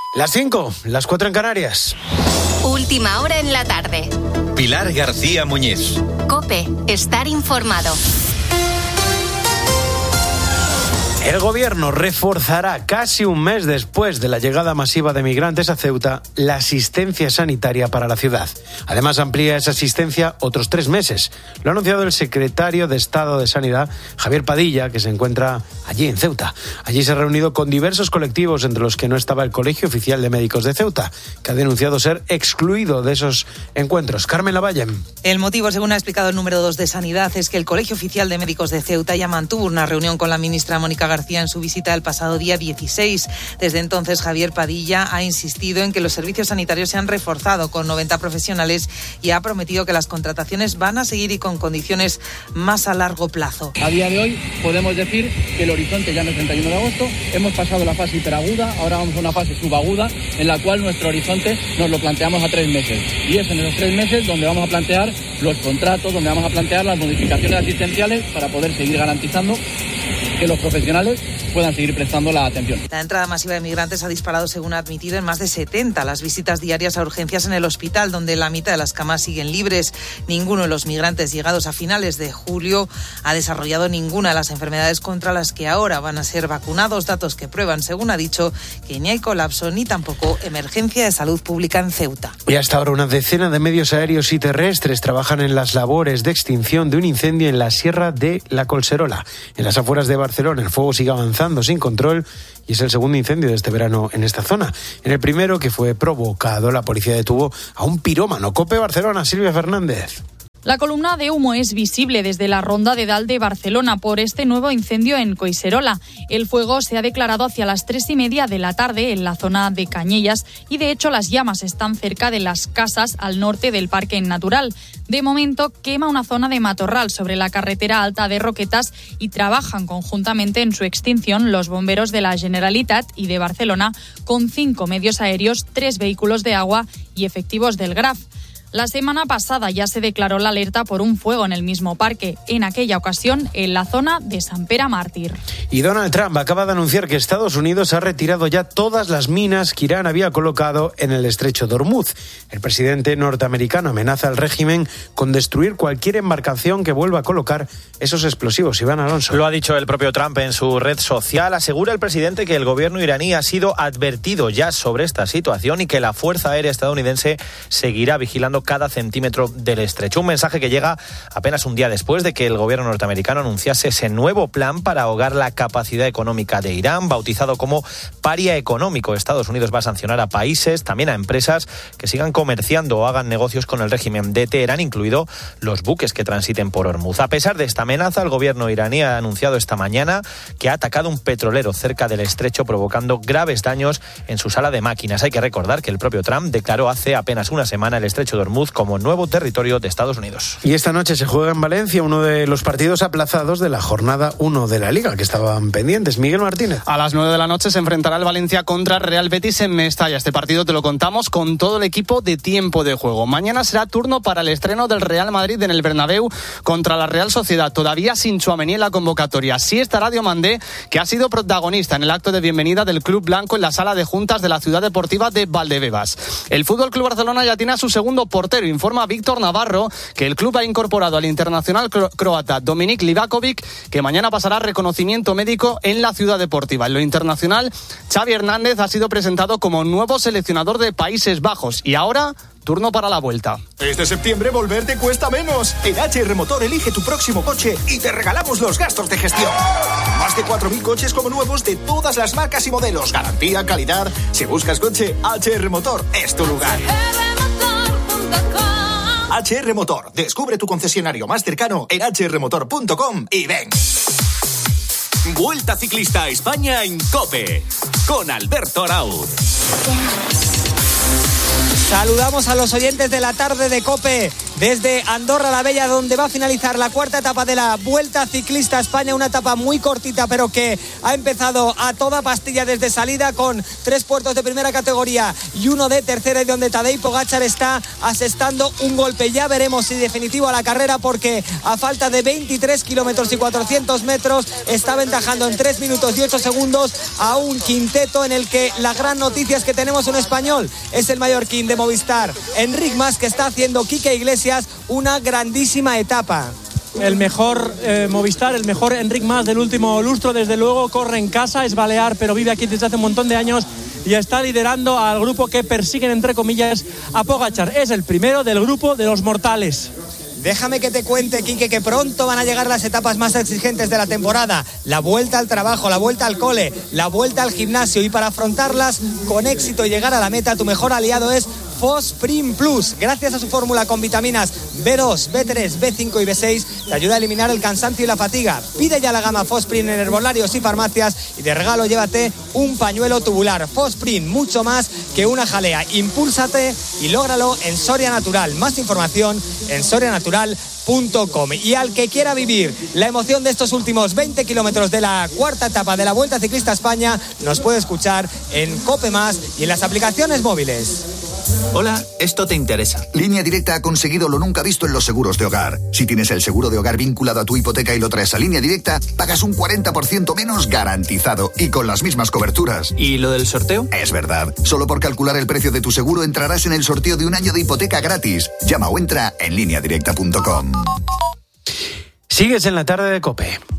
Las 5, las 4 en Canarias. Última hora en la tarde. Pilar García Muñiz. COPE, estar informado. El gobierno reforzará casi un mes después de la llegada masiva de migrantes a Ceuta la asistencia sanitaria para la ciudad. Además, amplía esa asistencia otros 3 meses. Lo ha anunciado el secretario de Estado de Sanidad, Javier Padilla, que se encuentra allí en Ceuta. Allí se ha reunido con diversos colectivos, entre los que no estaba el Colegio Oficial de Médicos de Ceuta, que ha denunciado ser excluido de esos encuentros. Carmen Lavalle. El motivo, según ha explicado el número 2 de Sanidad, es que el Colegio Oficial de Médicos de Ceuta ya mantuvo una reunión con la ministra Mónica García en su visita el pasado día 16. Desde entonces, Javier Padilla ha insistido en que los servicios sanitarios se han reforzado con 90 profesionales y ha prometido que las contrataciones van a seguir y con condiciones más a largo plazo. A día de hoy podemos decir que el horizonte ya no es el 31 de agosto, hemos pasado la fase hiperaguda, ahora vamos a una fase subaguda en la cual nuestro horizonte nos lo planteamos a 3 meses. Y es en esos 3 meses donde vamos a plantear los contratos, donde vamos a plantear las modificaciones asistenciales para poder seguir garantizando que los profesionales puedan seguir prestando la atención. La entrada masiva de migrantes ha disparado, según ha admitido, en más de 70 las visitas diarias a urgencias en el hospital, donde la mitad de las camas siguen libres. Ninguno de los migrantes llegados a finales de julio ha desarrollado ninguna de las enfermedades contra las que ahora van a ser vacunados, datos que prueban, según ha dicho, que ni hay colapso ni tampoco emergencia de salud pública en Ceuta. Y hasta ahora una decena de medios aéreos y terrestres trabajan en las labores de extinción de un incendio en la Sierra de la Collserola, en las afueras de Barcelona. El fuego sigue avanzando sin control y es el segundo incendio de este verano en esta zona. En el primero, que fue provocado, la policía detuvo a un pirómano. COPE Barcelona, Silvia Fernández. La columna de humo es visible desde la Ronda de Dalt de Barcelona por este nuevo incendio en Collserola. El fuego se ha declarado hacia las 3:30 de la tarde en la zona de Cañellas y, de hecho, las llamas están cerca de las casas al norte del Parque Natural. De momento, quema una zona de matorral sobre la carretera alta de Roquetas y trabajan conjuntamente en su extinción los bomberos de la Generalitat y de Barcelona con 5 medios aéreos, 3 vehículos de agua y efectivos del GRAF. La semana pasada ya se declaró la alerta por un fuego en el mismo parque, en aquella ocasión en la zona de Sant Pere Màrtir. Y Donald Trump acaba de anunciar que Estados Unidos ha retirado ya todas las minas que Irán había colocado en el estrecho de Hormuz. El presidente norteamericano amenaza al régimen con destruir cualquier embarcación que vuelva a colocar esos explosivos. Iván Alonso. Lo ha dicho el propio Trump en su red social. Asegura el presidente que el gobierno iraní ha sido advertido ya sobre esta situación y que la Fuerza Aérea estadounidense seguirá vigilando cada centímetro del estrecho. Un mensaje que llega apenas un día después de que el gobierno norteamericano anunciase ese nuevo plan para ahogar la capacidad económica de Irán, bautizado como paria económico. Estados Unidos va a sancionar a países, también a empresas que sigan comerciando o hagan negocios con el régimen de Teherán, incluido los buques que transiten por Hormuz. A pesar de esta amenaza, el gobierno iraní ha anunciado esta mañana que ha atacado un petrolero cerca del estrecho, provocando graves daños en su sala de máquinas. Hay que recordar que el propio Trump declaró hace apenas una semana el estrecho de Hormuz como nuevo territorio de Estados Unidos. Y esta noche se juega en Valencia uno de los partidos aplazados de la jornada 1 de la Liga, que estaban pendientes. Miguel Martínez. A las 9 de la noche se enfrentará el Valencia contra Real Betis en Mestalla. Este partido te lo contamos con todo el equipo de tiempo de juego. Mañana será turno para el estreno del Real Madrid en el Bernabéu contra la Real Sociedad, todavía sin Tchouaméni en la convocatoria. Sí estará Diomandé, que ha sido protagonista en el acto de bienvenida del Club Blanco en la sala de juntas de la ciudad deportiva de Valdebebas. El Fútbol Club Barcelona ya tiene a su segundo portero. Informa Víctor Navarro que el club ha incorporado al internacional croata Dominik Livakovic, que mañana pasará reconocimiento médico en la ciudad deportiva. En lo internacional, Xavi Hernández ha sido presentado como nuevo seleccionador de Países Bajos y ahora turno para la vuelta. Este septiembre volver te cuesta menos. En HR Motor elige tu próximo coche y te regalamos los gastos de gestión. Más de 4.000 coches como nuevos de todas las marcas y modelos. Garantía, calidad. Si buscas coche, HR Motor es tu lugar. HR Motor. Descubre tu concesionario más cercano en hrmotor.com y ven. Vuelta Ciclista a España en COPE con Alberto Arauz. Saludamos a los oyentes de la tarde de COPE. desde Andorra la Bella, donde va a finalizar la cuarta etapa de la Vuelta Ciclista a España, una etapa muy cortita pero que ha empezado a toda pastilla desde salida, con 3 puertos de primera categoría y 1 de tercera, y donde Tadej Pogačar está asestando un golpe. Ya veremos si definitivo a la carrera, porque a falta de 23 kilómetros y 400 metros está aventajando en 3 minutos y 8 segundos a un quinteto en el que la gran noticia es que tenemos un español. Es el mallorquín de Movistar, Enric Mas, que está haciendo Quique Iglesias una grandísima etapa. El mejor Movistar, el mejor Enric Mas del último lustro, desde luego. Corre en casa, es balear, pero vive aquí desde hace un montón de años y está liderando al grupo que persiguen, entre comillas, a Pogačar. Es el primero del grupo de los mortales. Déjame que te cuente, Quique, que pronto van a llegar las etapas más exigentes de la temporada. La vuelta al trabajo, la vuelta al cole, la vuelta al gimnasio, y para afrontarlas con éxito y llegar a la meta, tu mejor aliado es Fosprin Plus. Gracias a su fórmula con vitaminas B2, B3, B5 y B6, te ayuda a eliminar el cansancio y la fatiga. Pide ya la gama Fosprin en herbolarios y farmacias, y de regalo llévate un pañuelo tubular. Fosprin, mucho más que una jalea. Impúlsate y lógralo en Soria Natural. Más información en sorianatural.com. Y al que quiera vivir la emoción de estos últimos 20 kilómetros de la cuarta etapa de la Vuelta Ciclista a España, nos puede escuchar en COPE+ y en las aplicaciones móviles. Hola, esto te interesa. Línea Directa ha conseguido lo nunca visto en los seguros de hogar. Si tienes el seguro de hogar vinculado a tu hipoteca y lo traes a Línea Directa, pagas un 40% menos garantizado y con las mismas coberturas. ¿Y lo del sorteo? Es verdad. Solo por calcular el precio de tu seguro entrarás en el sorteo de un año de hipoteca gratis. Llama o entra en lineadirecta.com. Sigues en la tarde de COPE.